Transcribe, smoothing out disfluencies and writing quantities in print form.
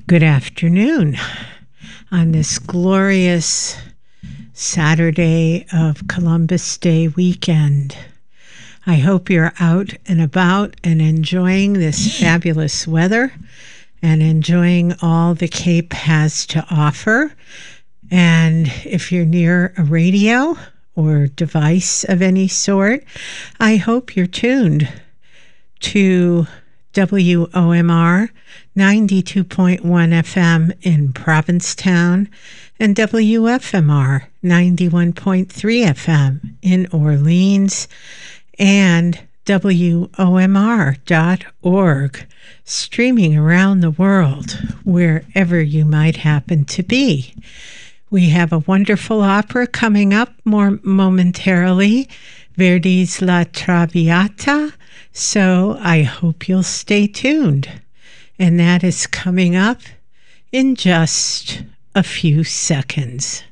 Good afternoon on this glorious Saturday of Columbus Day weekend. I hope you're out and about and enjoying this fabulous weather and enjoying all the Cape has to offer. And if you're near a radio or device of any sort, I hope you're tuned to WOMR 92.1 FM in Provincetown and WFMR 91.3 FM in Orleans and WOMR.org, streaming around the world wherever you might happen to be. We have a wonderful opera coming up more momentarily, Verdi's La Traviata, so I hope you'll stay tuned. And that is coming up in just a few seconds.